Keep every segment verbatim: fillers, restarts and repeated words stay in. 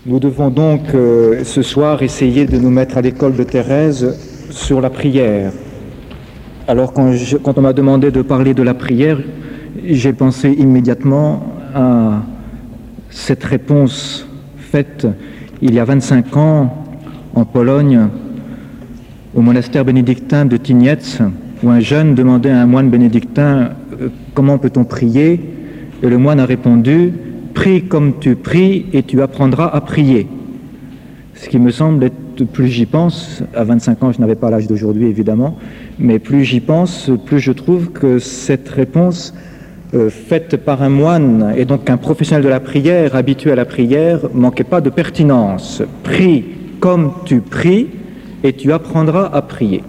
Nous devons donc euh, ce soir essayer de nous mettre à l'école de Thérèse sur la prière. Alors quand, je, quand on m'a demandé de parler de la prière, j'ai pensé immédiatement à cette réponse faite il y a vingt-cinq ans en Pologne, au monastère bénédictin de Tyniec, où un jeune demandait à un moine bénédictin euh, « Comment peut-on prier ?» Et le moine a répondu « Prie comme tu pries et tu apprendras à prier ». Ce qui me semble être, plus j'y pense, à vingt-cinq ans, je n'avais pas l'âge d'aujourd'hui évidemment, mais plus j'y pense, plus je trouve que cette réponse euh, faite par un moine et donc un professionnel de la prière, habitué à la prière, manquait pas de pertinence. Prie comme tu pries et tu apprendras à prier.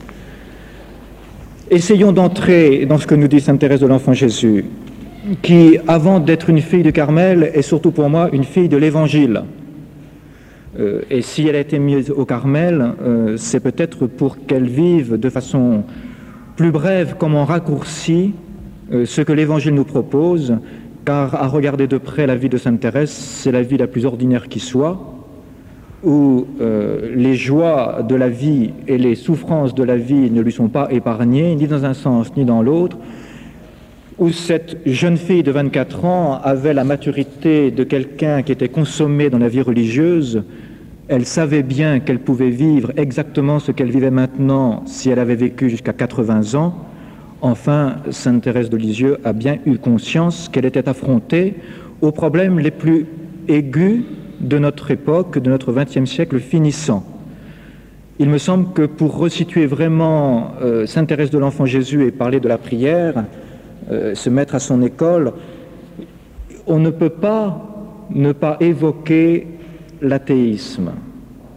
Essayons d'entrer dans ce que nous dit sainte Thérèse de l'Enfant Jésus, qui, avant d'être une fille de Carmel, est surtout pour moi une fille de l'Évangile. Euh, et si elle a été mise au Carmel, euh, c'est peut-être pour qu'elle vive de façon plus brève, comme en raccourci, euh, ce que l'Évangile nous propose, car à regarder de près la vie de sainte Thérèse, c'est la vie la plus ordinaire qui soit, où euh, les joies de la vie et les souffrances de la vie ne lui sont pas épargnées, ni dans un sens ni dans l'autre, où cette jeune fille de vingt-quatre ans avait la maturité de quelqu'un qui était consommé dans la vie religieuse. Elle savait bien qu'elle pouvait vivre exactement ce qu'elle vivait maintenant si elle avait vécu jusqu'à quatre-vingts ans. Enfin, sainte Thérèse de Lisieux a bien eu conscience qu'elle était affrontée aux problèmes les plus aigus de notre époque, de notre vingtième siècle finissant. Il me semble que pour resituer vraiment euh, sainte Thérèse de l'Enfant Jésus et parler de la prière, Euh, se mettre à son école, on ne peut pas ne pas évoquer l'athéisme.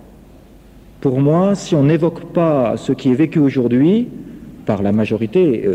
Pour moi, si on n'évoque pas ce qui est vécu aujourd'hui par la majorité